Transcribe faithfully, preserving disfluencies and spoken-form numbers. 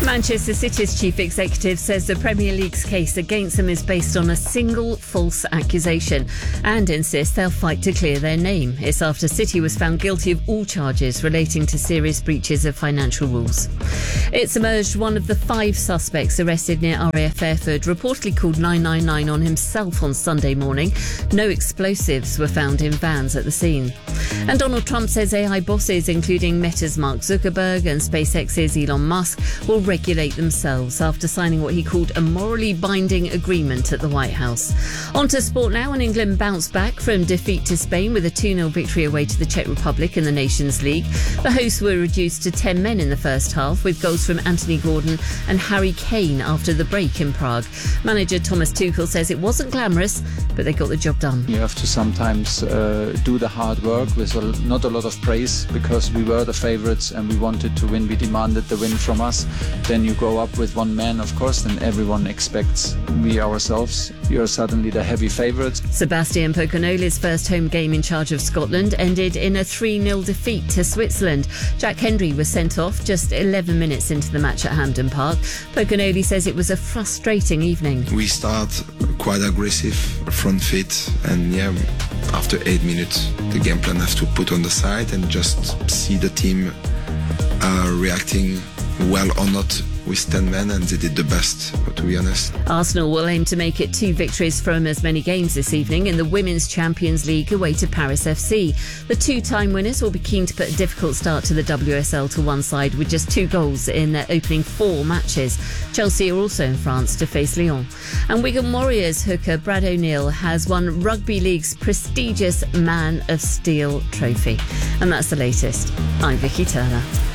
Manchester City's chief executive says the Premier League's case against them is based on a single false accusation and insists they'll fight to clear their name. It's after City was found guilty of all charges relating to serious breaches of financial rules. It's emerged one of the five suspects arrested near R A F Fairford reportedly called nine nine nine on himself on Sunday morning. No explosives were found in vans at the scene. And Donald Trump says A I bosses, including Meta's Mark Zuckerberg and SpaceX's Elon Musk, will regulate themselves after signing what he called a morally binding agreement at the White House. On to sport now, and England bounced back from defeat to Spain with a two nil victory away to the Czech Republic in the Nations League. The hosts were reduced to ten men in the first half, with goals from Anthony Gordon and Harry Kane after the break in Prague. Manager Thomas Tuchel says it wasn't glamorous, but they got the job done. You have to sometimes uh, do the hard work with a, not a lot of praise, because we were the favourites and we wanted to win. We demanded the win from us. Then you go up with one man, of course, then everyone expects we ourselves. You're suddenly the heavy favourites. Sebastian Pocognoli's first home game in charge of Scotland ended in a three nil defeat to Switzerland. Jack Hendry was sent off just eleven minutes into the match at Hampden Park. Pocognoli says it was a frustrating evening. We start quite aggressive, front foot, and yeah, after eight minutes, the game plan has to put on the side and just see the team uh, reacting well or not with ten men, and they did the best, to be honest. Arsenal will aim to make it two victories from as many games this evening in the Women's Champions League away to Paris F C. The two-time winners will be keen to put a difficult start to the W S L to one side with just two goals in their opening four matches. Chelsea are also in France to face Lyon. And Wigan Warriors hooker Brad O'Neill has won Rugby League's prestigious Man of Steel trophy. And that's the latest. I'm Vicky Turner.